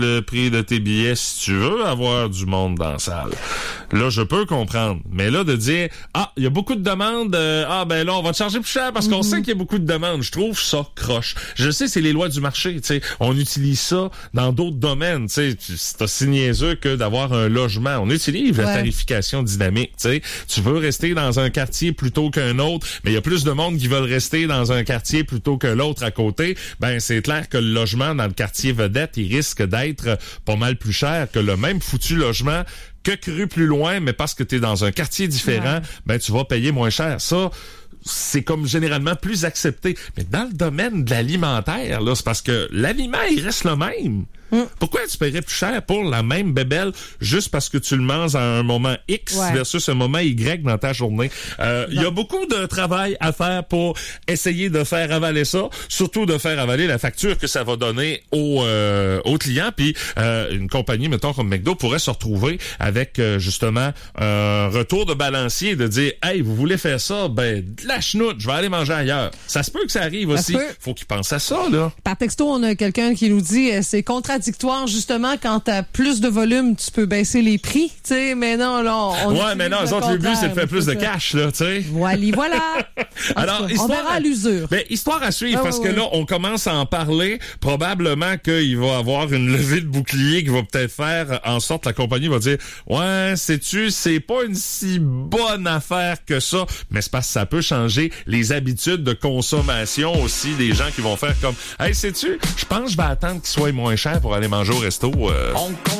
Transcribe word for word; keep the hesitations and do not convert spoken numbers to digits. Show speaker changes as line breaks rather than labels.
le prix de tes billets si tu veux avoir du monde dans la salle. Là, je peux comprendre. Mais là, de dire, ah, il y a beaucoup de demandes, euh, ah, ben là, on va te charger plus cher parce qu'on mm-hmm. sait qu'il y a beaucoup de demandes. Je trouve ça croche. Je sais, c'est les lois du marché, tu sais. On utilise ça dans d'autres domaines, tu sais. C'est aussi niaiseux que d'avoir un logement. On utilise ouais. la tarification dynamique, tu sais. Tu veux rester dans un quartier plutôt qu'un autre, mais il y a plus de monde qui veulent rester dans un quartier plutôt que l'autre à côté. Ben, c'est clair que le logement dans le quartier vedette, il risque d'être pas mal plus cher que le même foutu logement quelques rues plus loin, mais parce que tu es dans un quartier différent, ouais. ben tu vas payer moins cher. Ça, c'est comme généralement plus accepté. Mais dans le domaine de l'alimentaire, là, c'est parce que l'aliment, il reste le même. Mm. Pourquoi tu paierais plus cher pour la même bébelle juste parce que tu le manges à un moment X ouais. versus un moment Y dans ta journée? Euh, il y a beaucoup de travail à faire pour essayer de faire avaler ça, surtout de faire avaler la facture que ça va donner aux, euh, aux clients. Puis euh, une compagnie, mettons comme McDo, pourrait se retrouver avec euh, justement un retour de balancier, de dire « Hey, vous voulez faire ça? Ben, de la chenoute, je vais aller manger ailleurs. » Ça se peut que ça arrive ça aussi. Faut qu'ils pensent à ça, là.
Par texto, on a quelqu'un qui nous dit euh, c'est contradictoire justement quand t'as plus de volume, tu peux baisser les prix, tu sais, mais non, là, on
ouais, mais non, eux autres, le but, c'est de faire plus de cash, là, tu sais.
Voilà, voilà.
Alors,
cas,
histoire,
on verra à l'usure.
Ben, histoire à suivre,
ah,
parce
ouais,
que là, on commence à en parler. Probablement qu'il va y avoir une levée de bouclier qui va peut-être faire en sorte que la compagnie va dire, ouais, sais-tu, c'est pas une si bonne affaire que ça, mais c'est parce que ça peut changer les habitudes de consommation aussi des gens qui vont faire comme, hey, sais-tu, je pense que je vais attendre qu'il soit moins cher pour aller manger au resto. Euh...